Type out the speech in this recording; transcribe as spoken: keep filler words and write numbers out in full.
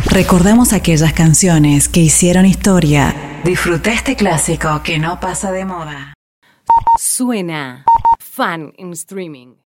Recordamos aquellas canciones que hicieron historia. Disfruta este clásico que no pasa de moda. Suena Fan in Streaming.